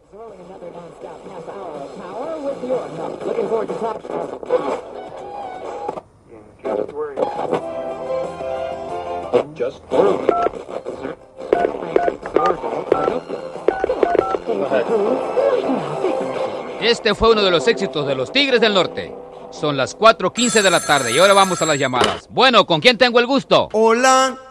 Este fue uno de los éxitos de los Tigres del Norte. Son las 4:15 de la tarde y ahora vamos a las llamadas. Bueno, ¿con quién tengo el gusto? Hola.